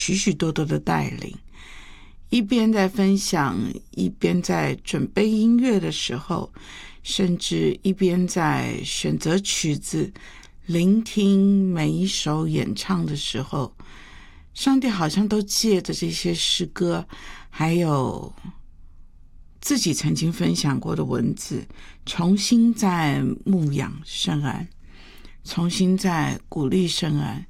许许多多的带领，一边在分享，一边在准备音乐的时候，甚至一边在选择曲子，聆听每一首演唱的时候，上帝好像都借着这些诗歌，还有自己曾经分享过的文字，重新在牧养圣安，重新在鼓励圣安。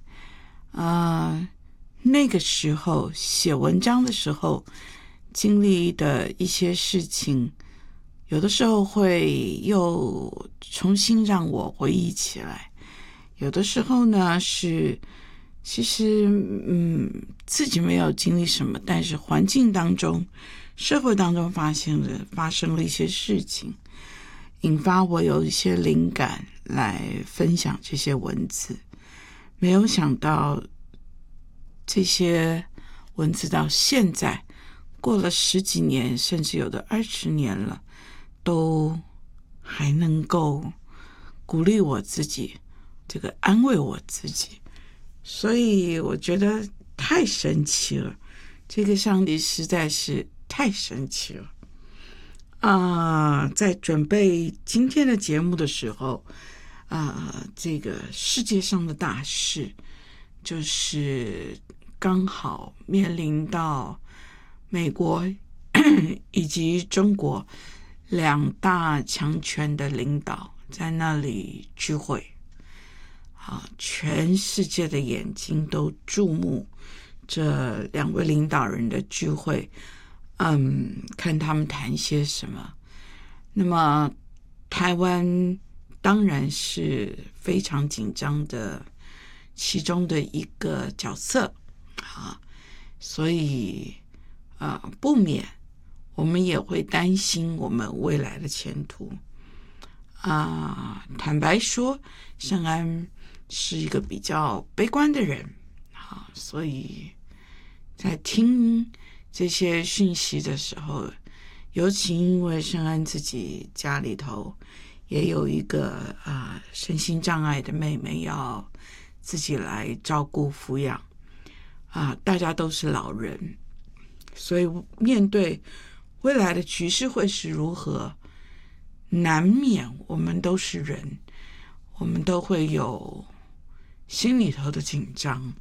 那个时候写文章的时候经历的一些事情，有的时候会又重新让我回忆起来，有的时候呢是其实自己没有经历什么，但是环境当中社会当中发生了一些事情，引发我有一些灵感来分享这些文字。没有想到这些文字到现在过了10几年，甚至有的20年了，都还能够鼓励我自己，这个安慰我自己。所以我觉得太神奇了，这个上帝实在是太神奇了。在准备今天的节目的时候，这个世界上的大事就是刚好面临到美国以及中国2大强权的领导在那里聚会，全世界的眼睛都注目这2位领导人的聚会，看他们谈些什么。那么台湾当然是非常紧张的其中的一个角色所以不免我们也会担心我们未来的前途坦白说，圣安是一个比较悲观的人所以在听这些讯息的时候，尤其因为圣安自己家里头也有一个身心障碍的妹妹要自己来照顾抚养大家都是老人，所以面对未来的局势会是如何，难免我们都是人，我们都会有心里头的紧张，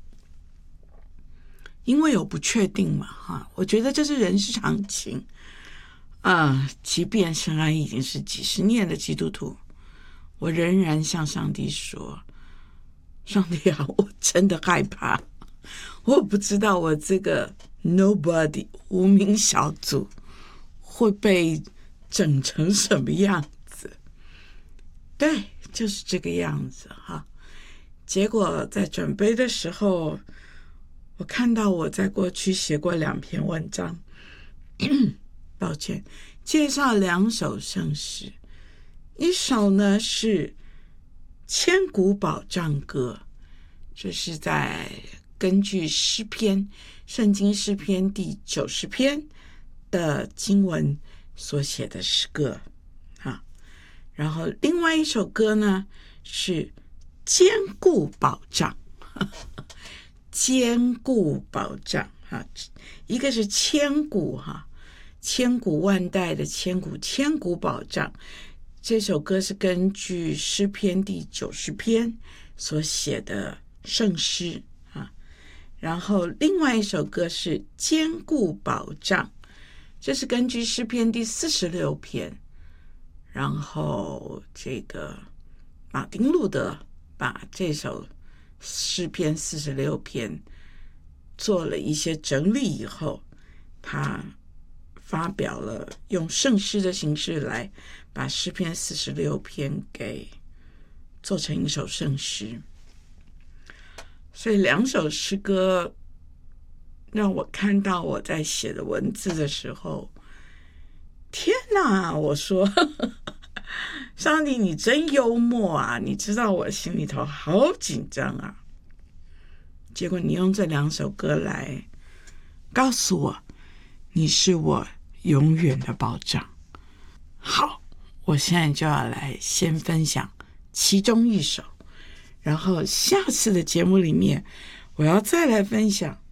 因为有不确定嘛我觉得这是人之常情即便圣安已经是几十年的基督徒，我仍然向上帝说，上帝我真的害怕，我不知道我这个 nobody 无名小组会被整成什么样子。对，就是这个样子结果在准备的时候，我看到我在过去写过2篇文章抱歉，介绍2首圣诗，一首呢是千古保障歌，这是在根据诗篇，圣经诗篇第90篇的经文所写的诗歌然后另外一首歌呢是坚固保障坚固保障一个是千古千古万代的千古保障，这首歌是根据诗篇第90篇所写的圣诗然后另外一首歌是坚固保障，这是根据诗篇第46篇，然后这个马丁路德把这首诗篇46篇做了一些整理以后，他发表了用圣诗的形式来把诗篇46篇给做成一首圣诗。所以2首诗歌让我看到我在写的文字的时候，天哪，我说上帝你真幽默你知道我心里头好紧张结果你用这2首歌来告诉我你是我永远的保障。好，我现在就要来先分享其中一首，然后下次的节目里面我要再来分享